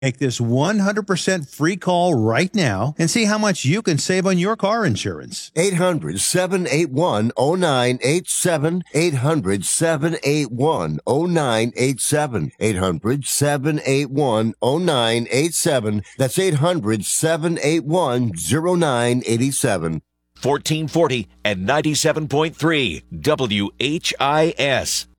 Make this 100% free call right now and see how much you can save on your car insurance. 800-781-0987. 800-781-0987. 800-781-0987. That's 800-781-0987. 1440 and 97.3 WHIS.